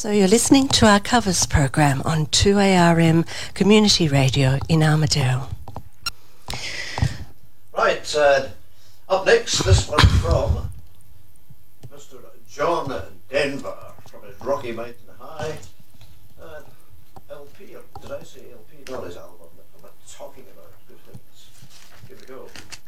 So you're listening to our covers program on 2ARM Community Radio in Armidale. Right, up next, this one from Mr. John Denver from his Rocky Mountain High LP. Did I say LP? Not his album. I'm not talking about good things. Here we go.